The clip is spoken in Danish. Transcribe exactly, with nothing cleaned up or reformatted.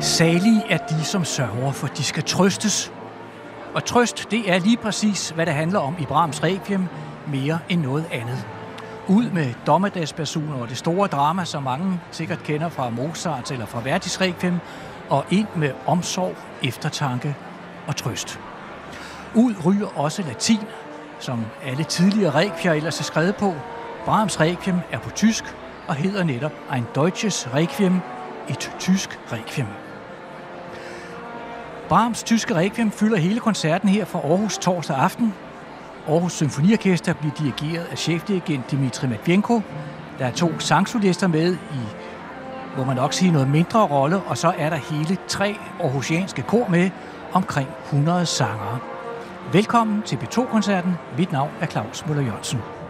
Salige er de, som sørger, for de skal trøstes. Og trøst, det er lige præcis, hvad det handler om i Brahms Requiem, mere end noget andet. Ud med dommedagsbasuner og det store drama, som mange sikkert kender fra Mozart eller fra Verdis Requiem, og ind med omsorg, eftertanke og trøst. Ud ryger også latin, som alle tidligere requier ellers er skrevet på. Brahms Requiem er på tysk og hedder netop Ein deutsches Requiem, et tysk requiem. Brahms tyske requiem fylder hele koncerten her fra Aarhus torsdag aften. Aarhus Symfoniorkester bliver dirigeret af chefdirigent Dmitri Matvienko. Der er to sangsolister med i, må man nok sige, noget mindre rolle, og så er der hele tre aarhusianske kor med, omkring hundrede sangere. Velkommen til P to-koncerten. Mit navn er Claus Møller Jørgensen.